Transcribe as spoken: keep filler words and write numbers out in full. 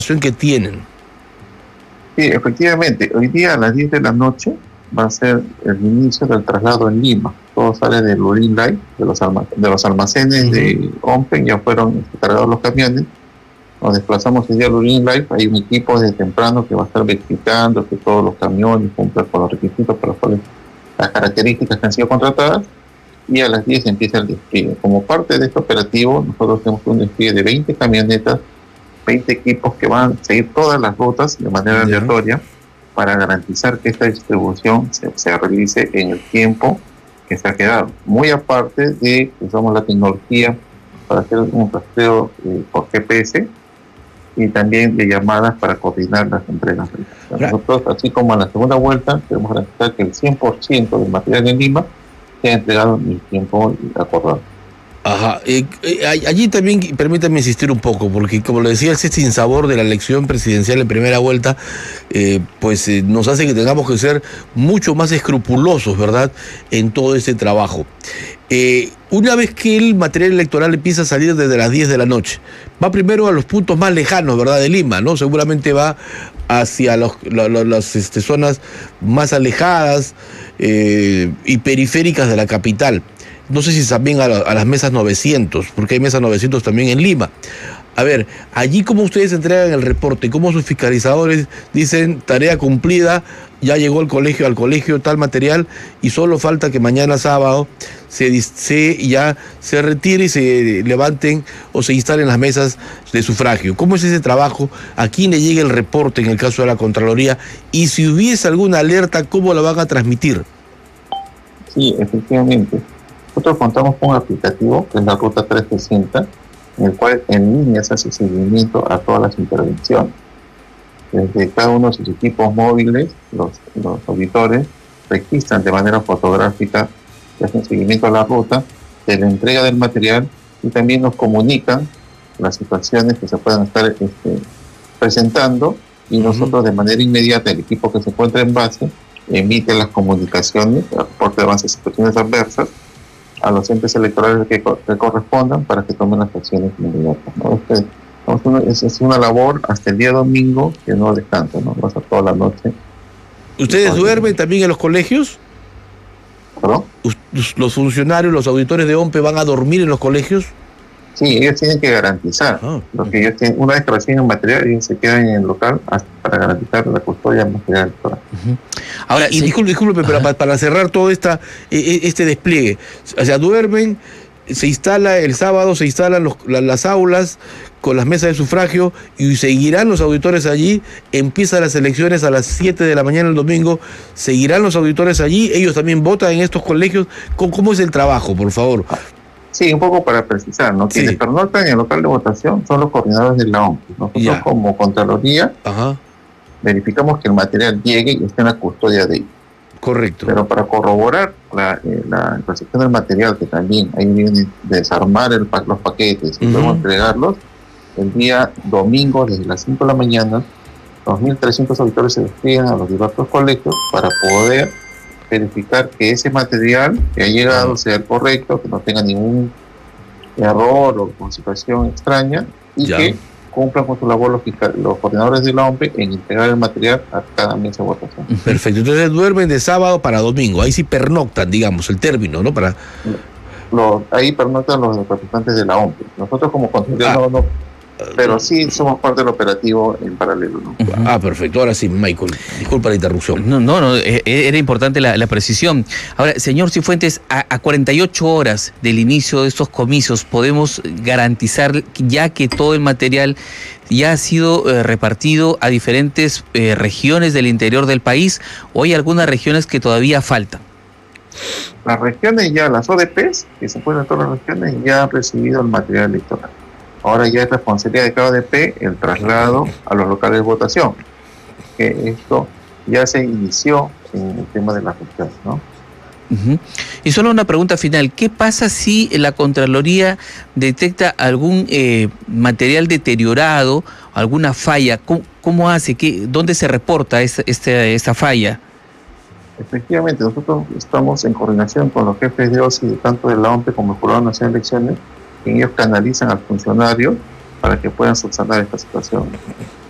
que tienen. Sí, efectivamente, hoy día a las diez de la noche va a ser el inicio del traslado en Lima. Todo sale del Lurín Light, de los, almac de los almacenes uh-huh. de OMPE, ya fueron cargados los camiones. Nos desplazamos el día al Lurín Light, hay un equipo desde temprano que va a estar verificando que todos los camiones cumplan con los requisitos para los cuales las características que han sido contratadas, y a las diez empieza el despliegue. Como parte de este operativo, nosotros tenemos un despliegue de veinte camionetas, veinte equipos que van a seguir todas las rutas de manera aleatoria para garantizar que esta distribución se, se realice en el tiempo que se ha quedado. Muy aparte de que usamos la tecnología para hacer un rastreo eh, por G P S y también de llamadas para coordinar las entregas. Nosotros, así como en la segunda vuelta, queremos garantizar que el cien por ciento del material en Lima sea entregado en el tiempo acordado. Ajá, eh, eh, allí también permítanme insistir un poco, porque como lo decía, ese sinsabor de la elección presidencial en primera vuelta, eh, pues eh, nos hace que tengamos que ser mucho más escrupulosos, ¿verdad?, en todo este trabajo. Eh, una vez que el material electoral empieza a salir desde las diez de la noche, va primero a los puntos más lejanos, ¿verdad?, de Lima, ¿no? Seguramente va hacia los, la, la, las este, zonas más alejadas eh, y periféricas de la capital. No sé si también a, la, a las mesas novecientos, porque hay mesas novecientos también en Lima. A ver, allí cómo ustedes entregan el reporte, cómo sus fiscalizadores dicen tarea cumplida, ya llegó el colegio, al colegio tal material y solo falta que mañana sábado se, se ya se retire y se levanten o se instalen las mesas de sufragio. ¿Cómo es ese trabajo? ¿A quién le llega el reporte en el caso de la Contraloría? Y si hubiese alguna alerta, ¿cómo la van a transmitir? Sí, efectivamente. Nosotros contamos con un aplicativo que es la Ruta trescientos sesenta, en el cual en línea se hace seguimiento a todas las intervenciones. Desde cada uno de sus equipos móviles, los, los auditores registran de manera fotográfica, se hacen seguimiento a la ruta, de la entrega del material y también nos comunican las situaciones que se puedan estar este, presentando y nosotros uh-huh. de manera inmediata, el equipo que se encuentra en base emite las comunicaciones, el reporte de avance de situaciones adversas, a los entes electorales que, que correspondan para que tomen las acciones inmediatas, ¿no? Este, es, es una labor hasta el día domingo que no descansa, ¿no? Pasa toda la noche. ¿Ustedes duermen también en los colegios? ¿Perdón? ¿Los funcionarios, los auditores de OMPE van a dormir en los colegios? Sí, ellos tienen que garantizar, ah, lo que ellos tienen, una vez que reciben material, ellos se quedan en el local hasta para garantizar la custodia del material electoral. Uh-huh. Ahora, y sí. disculpe, disculpe pero para, para cerrar todo esta, este despliegue, o sea, duermen, se instala el sábado, se instalan los, las, las aulas con las mesas de sufragio y seguirán los auditores allí, empiezan las elecciones a las siete de la mañana el domingo, seguirán los auditores allí, ellos también votan en estos colegios. ¿Cómo, cómo es el trabajo, por favor? Sí, un poco para precisar, ¿no? Quienes sí. pernoctan en el local de votación son los coordinadores de la OMPE. Nosotros ya. como Contraloría Ajá. verificamos que el material llegue y esté en la custodia de ellos. Correcto. Pero para corroborar la, eh, la recepción del material, que también ahí viene desarmar el, los paquetes y uh-huh. luego entregarlos, el día domingo desde las cinco de la mañana, dos mil trescientos auditores se despliegan a los diversos colegios para poder verificar que ese material que ha llegado sea el correcto, que no tenga ningún error o con situación extraña y ya. que cumplan con su labor los, los coordinadores de la OMPE en entregar el material a cada mesa de votación. Perfecto, entonces duermen de sábado para domingo, ahí sí pernoctan, digamos, el término, ¿no? Para los, ahí pernoctan los representantes de la OMPE. Nosotros como Contraloría ah. no, no pero sí somos parte del operativo en paralelo, ¿no? Uh-huh. Ah, perfecto. Ahora sí, Michael, disculpa la interrupción. No, no, no era importante la, la precisión. Ahora, señor Cifuentes, a, a cuarenta y ocho horas del inicio de estos comicios, ¿podemos garantizar ya que todo el material ya ha sido eh, repartido a diferentes eh, regiones del interior del país, o hay algunas regiones que todavía faltan? Las regiones ya, las O D Pes, que se encuentran en todas las regiones, ya han recibido el material electoral. Ahora ya es responsabilidad de cada O D P el traslado a los locales de votación. Que esto ya se inició en el tema de la gestión, ¿no? Uh-huh. Y solo una pregunta final, ¿qué pasa si la Contraloría detecta algún eh, material deteriorado, alguna falla? ¿Cómo, cómo hace? ¿Qué, ¿Dónde se reporta esta, esta, esta falla? Efectivamente, nosotros estamos en coordinación con los jefes de O S I, tanto de la OMPE como el Jurado Nacional de Elecciones, que ellos canalizan al funcionario para que puedan subsanar esta situación.